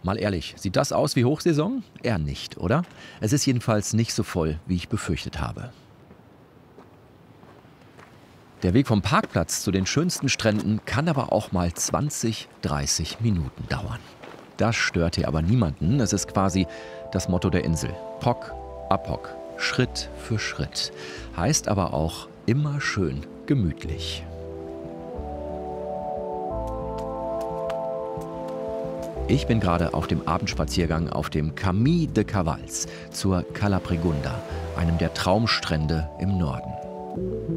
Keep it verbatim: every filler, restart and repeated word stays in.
Mal ehrlich, sieht das aus wie Hochsaison? Eher nicht, oder? Es ist jedenfalls nicht so voll, wie ich befürchtet habe. Der Weg vom Parkplatz zu den schönsten Stränden kann aber auch mal zwanzig, dreißig Minuten dauern. Das stört hier aber niemanden. Es ist quasi das Motto der Insel. Pock, apock, Schritt für Schritt. Heißt aber auch immer schön gemütlich. Ich bin gerade auf dem Abendspaziergang auf dem Camí de Cabals zur Cala Pregunda, einem der Traumstrände im Norden.